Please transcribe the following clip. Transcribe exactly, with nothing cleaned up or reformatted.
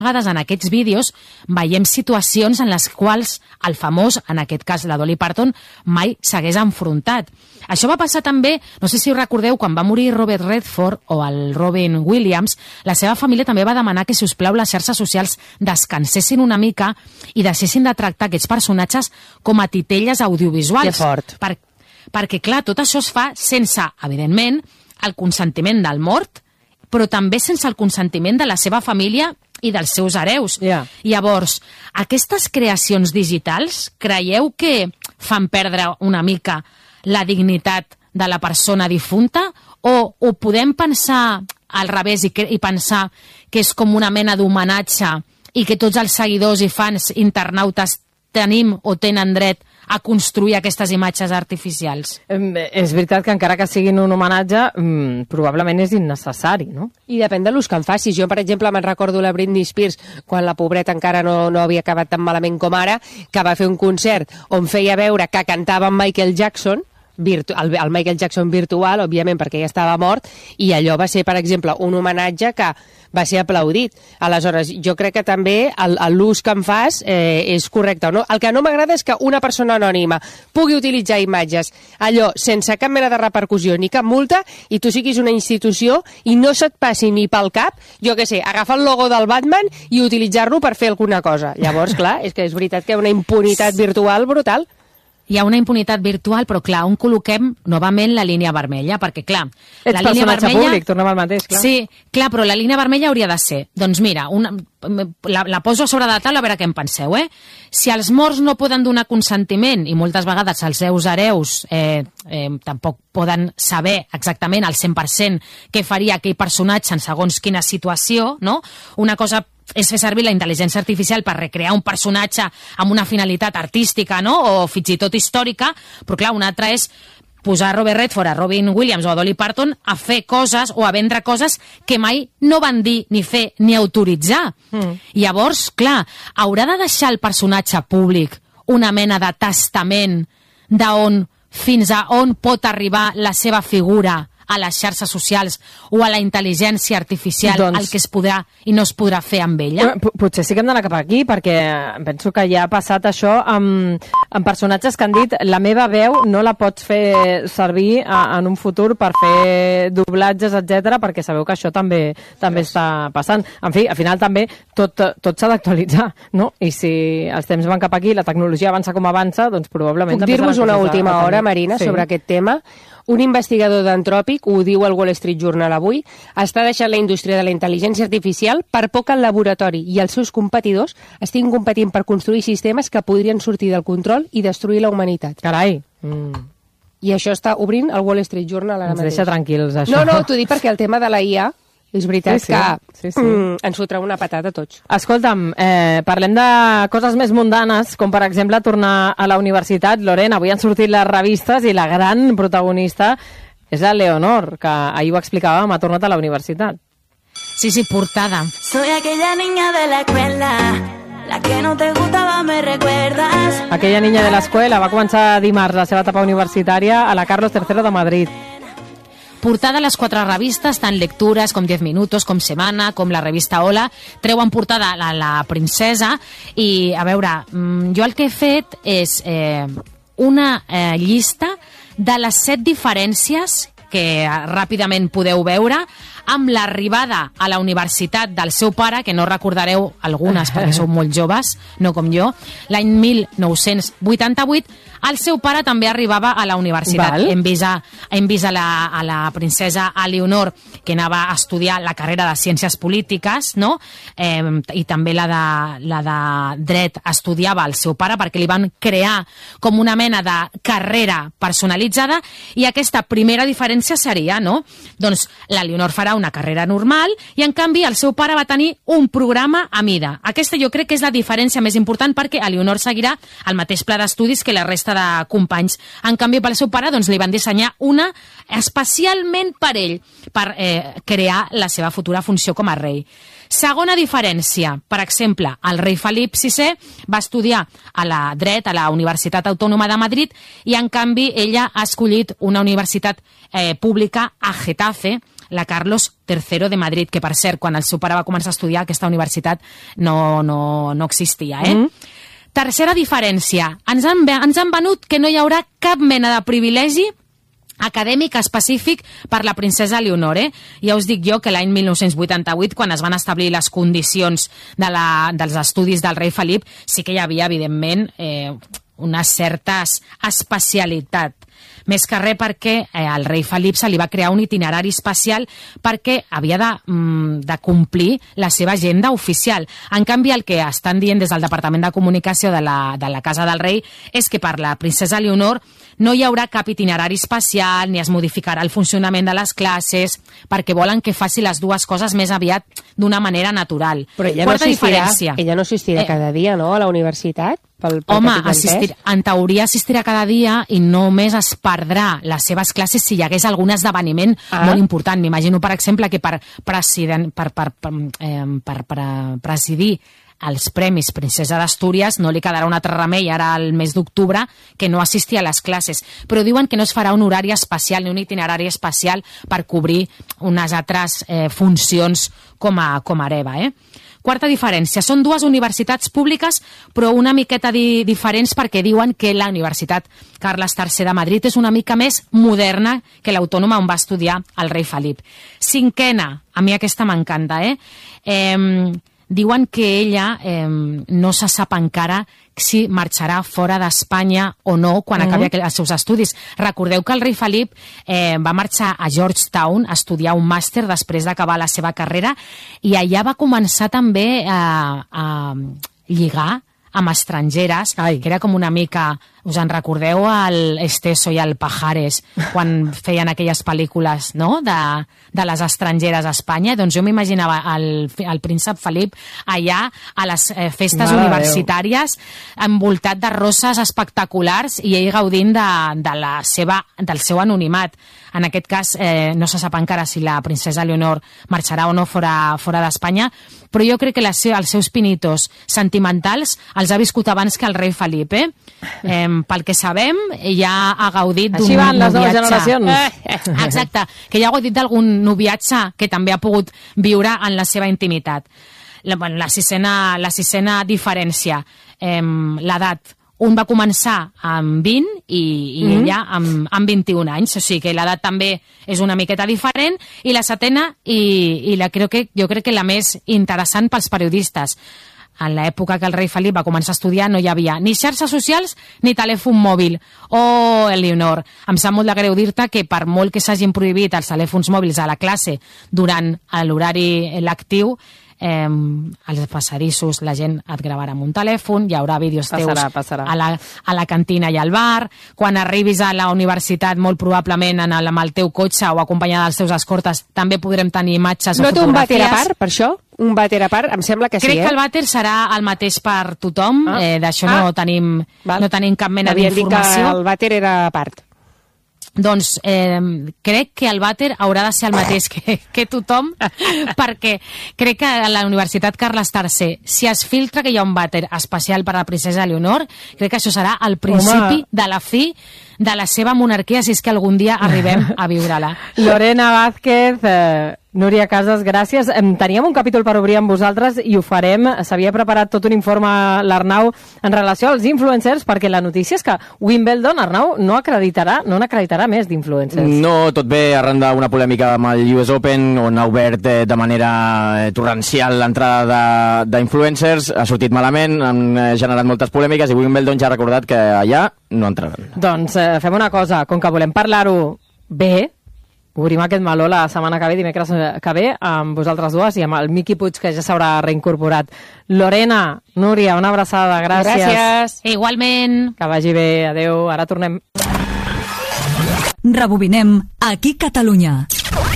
vegades en aquests vídeos veiem situacions en les quals el famós, en aquest cas la Dolly Parton, mai s'hagués enfrontat. Això va passar també, no sé si ho recordeu, quan va morir Robert Redford o el Robin Williams, la seva família també va demanar que, si us plau, les xarxes socials descansessin una mica i deixessin de tractar aquests personatges com a titelles audiovisuals. Que fort. Per, perquè, clar, tot això es fa sense, evidentment, el consentiment del mort, però també sense el consentiment de la seva família i dels seus hereus. Yeah. Llavors, aquestes creacions digitals, creieu que fan perdre una mica la dignitat de la persona difunta, o ho podem pensar al revés i, que, i pensar que és com una mena d'homenatge i que tots els seguidors i fans internautes tenim o tenen dret a construir aquestes imatges artificials? Eh, és veritat que encara que siguin un homenatge, mm, probablement és innecessari, no? I depèn de l'ús que en facis. Jo, per exemple, me'n recordo la Britney Spears, quan la pobreta encara no, no havia acabat tan malament com ara, que va fer un concert on feia veure que cantava amb Michael Jackson, virtu el, el Michael Jackson virtual, òbviament, perquè ja estava mort, i allò va ser, per exemple, un homenatge que va ser aplaudit. Aleshores, jo crec que també l'ús que en fas eh, és correcte o no. El que no m'agrada és que una persona anònima pugui utilitzar imatges allò sense cap mena de repercussió ni cap multa, i tu siguis una institució i no se't passi ni pel cap, jo què sé, agafar el logo del Batman i utilitzar-lo per fer alguna cosa. Llavors, clar, és que és veritat que hi ha una impunitat virtual brutal. Hi ha una impunitat virtual, però clar, on col·loquem novament la línia vermella, perquè clar... Ets la línia personatge vermella, públic, tornem al mateix, clar. Sí, clar, però la línia vermella hauria de ser, doncs mira, una, la, la poso a sobre de la taula a veure què en penseu, eh? Si els morts no poden donar consentiment, i moltes vegades els seus hereus eh, eh, tampoc poden saber exactament al cent per cent què faria aquell personatge en segons quina situació, no? Una cosa és fer servir la intel·ligència artificial per recrear un personatge amb una finalitat artística, no? O fins i tot històrica, però clar, una altra és posar a Robert Redford, a Robin Williams o a Dolly Parton a fer coses o a vendre coses que mai no van dir ni fer ni autoritzar. Mm. Llavors, clar, haurà de deixar el personatge públic una mena de testament d'on fins a on pot arribar la seva figura a les xarxes socials o a la intel·ligència artificial, doncs, el que es podrà i no es podrà fer amb ella? Potser sí que hem d'anar cap aquí, perquè penso que ja ha passat això amb, amb personatges que han dit la meva veu no la pots fer servir a, en un futur per fer doblatges, etcètera, perquè sabeu que això també també està passant. En fi, al final també tot, tot s'ha d'actualitzar, no? I si els temps van cap aquí, la tecnologia avança com avança, doncs probablement... Puc dir-vos una última hora, Marina, sí, sobre aquest tema? Un investigador d'Antròpic, ho diu el Wall Street Journal avui, està deixant la indústria de la intel·ligència artificial per por que el laboratori i els seus competidors estiguin competint per construir sistemes que podrien sortir del control i destruir la humanitat. Carai! Mm. I això està obrint el Wall Street Journal ara Ens mateix. deixa tranquils, això. No, no, t'ho dic perquè el tema de la I A és veritat sí, sí. que Sí, sí. Mm, ens fotrà una patada a tots. Escolta'm, eh, parlem de coses més mundanes, com per exemple tornar a la universitat. Lorena, avui han sortit les revistes i la gran protagonista és la Leonor, que ahir ho explicàvem, ha tornat a la universitat. Sí, sí, portada. Soy aquella niña de la escuela, la que no te gustaba, me recuerdas. Aquella niña de l'escola va començar dimarts la seva etapa universitària a la Carlos tercero de Madrid. Portada a les quatre revistes, tant Lectures com diez minutos, com Semana, com la revista Hola, treuen portada la, la princesa i, a veure, jo el que he fet és eh, una eh, llista de les set diferències que ràpidament podeu veure amb l'arribada a la universitat del seu pare, que no recordareu algunes perquè sou molt joves, no com jo, l'any mil nou-cents vuitanta-vuit, el seu pare també arribava a la universitat. Val. Hem vist, a, hem vist a, la, a la princesa Eleonor, que anava a estudiar la carrera de Ciències Polítiques, no? Eh, i també la de, la de Dret estudiava el seu pare, perquè li van crear com una mena de carrera personalitzada, i aquesta primera diferència seria, no? Doncs l'Eleonor farà una carrera normal i, en canvi, el seu pare va tenir un programa a mida. Aquesta jo crec que és la diferència més important, perquè Eleonor seguirà el mateix pla d'estudis que la resta de companys. En canvi, pel seu pare doncs, li van dissenyar una especialment per ell, per eh, crear la seva futura funció com a rei. Segona diferència, per exemple, el rei Felip sisè va estudiar a la dret a la Universitat Autònoma de Madrid i, en canvi, ella ha escollit una universitat eh, pública a Getafe, la Carlos tercero de Madrid, que per cert, quan el seu pare va començar a estudiar, aquesta universitat no, no, no existia, eh? Mm-hmm. Tercera diferència, ens han, ens han venut que no hi haurà cap mena de privilegi acadèmic específic per la princesa Leonor, eh? Ja us dic jo que l'any mil nou-cents vuitanta-vuit, quan es van establir les condicions de la, dels estudis del rei Felip, sí que hi havia, evidentment, eh, unes certes especialitats. Més que res perquè eh, al rei Felip se li va crear un itinerari especial perquè havia de, mm, de complir la seva agenda oficial. En canvi, el que estan dient des del Departament de Comunicació de la, de la Casa del Rei és que per la princesa Leonor no hi haurà cap itinerari especial ni es modificarà el funcionament de les classes perquè volen que faci les dues coses més aviat d'una manera natural. Però ella no assistirà, ella no assistirà eh, cada dia, no?, a la universitat? Pel, pel Home, assistir, en teoria assistirà cada dia i només es perdrà les seves classes si hi hagués algun esdeveniment ah. molt important. M'imagino, per exemple, que per, president, per, per, per, eh, per, per presidir els Premis Princesa d'Astúries no li quedarà un altre remei ara al mes d'octubre que no assistir a les classes. Però diuen que no es farà un horari especial ni un itinerari especial per cobrir unes altres eh, funcions com a, com a hereva, eh? Quarta diferència, són dues universitats públiques però una miqueta di diferents perquè diuen que la Universitat Carles tercer de Madrid és una mica més moderna que l'Autònoma on va estudiar el rei Felip. Cinquena, a mi aquesta m'encanta, eh? eh diuen que ella eh, no se sap encara si marxarà fora d'Espanya o no quan uh-huh. acabi els seus estudis. Recordeu que el rei Felip eh, va marxar a Georgetown a estudiar un màster després d'acabar la seva carrera i allà va començar també a, a lligar amb estrangeres, Ai. que era com una mica... Us en recordeu el Esteso i el Pajares quan feien aquelles pel·lícules, no?, de, de les estrangeres a Espanya? Doncs jo m'imaginava el, el príncep Felip allà a les eh, festes Mare universitàries Déu. envoltat de roses espectaculars i ell gaudint de, de la seva, del seu anonimat. En aquest cas eh, no se sap encara si la princesa Leonor marxarà o no fora, fora d'Espanya, però jo crec que les, els seus pinitos sentimentals els ha viscut abans que el rei Felip, eh? eh pel que sabem, ja ha gaudit d'un noviatge. Així van les noves generacions. Eh, exacte, que ja ha gaudit d'algun noviatge que també ha pogut viure en la seva intimitat. La, bueno, la, sisena, la sisena diferència, eh, l'edat. Un va començar amb vint i, i mm-hmm. ella amb, amb vint-i-un anys, o sigui que l'edat també és una miqueta diferent. I la setena, i, i la, crec que, jo crec que la més interessant pels periodistes. En l'època que el rei Felip va començar a estudiar no hi havia ni xarxes socials ni telèfon mòbil. Oh, Eleonor, em sap molt de greu dir-te que per molt que s'hagin prohibit els telèfons mòbils a la classe durant l'horari lectiu, eh, als passadissos la gent et gravarà amb un telèfon, hi haurà vídeos teus passarà, passarà. A, la, a la cantina i al bar, quan arribis a la universitat molt probablement en el, amb el teu cotxe o acompanyada dels teus escortes també podrem tenir imatges no o fotografies. No té un vàter a part, per això? Un vàter a part? Em sembla que Crec sí, eh? que el vàter serà el mateix per tothom, ah. eh, d'això ah. no, tenim, no tenim cap mena d'informació. El vàter era a part. Doncs eh, crec que el vàter haurà de ser el mateix que, que tothom, perquè crec que a la Universitat Carles tercer, si es filtra que hi ha un vàter especial per a la princesa Leonor, crec que això serà el principi Home. de la fi de la seva monarquia, si és que algun dia arribem a viure-la. Lorena Vázquez, eh, Núria Casas, gràcies. Teníem un capítol per obrir amb vosaltres i ho farem. S'havia preparat tot un informe, l'Arnau, en relació als influencers, perquè la notícia és que Wimbledon, Arnau, no acreditarà, no n'acreditarà més d'influencers. No, tot bé arran d'una polèmica amb el U S Open, on ha obert eh, de manera eh, torrencial l'entrada d'influencers, ha sortit malament, han eh, generat moltes polèmiques i Wimbledon ja ha recordat que allà no entraran. Doncs eh, fem una cosa, com que volem parlar-ho bé, obrim aquest meló la setmana que ve, dimecres que ve, amb vosaltres dues i amb el Miqui Puig, que ja s'haurà reincorporat. Lorena, Núria, una abraçada, gràcies. Gràcies. Igualment. Que vagi bé, adeu, ara tornem. Rebobinem aquí Catalunya.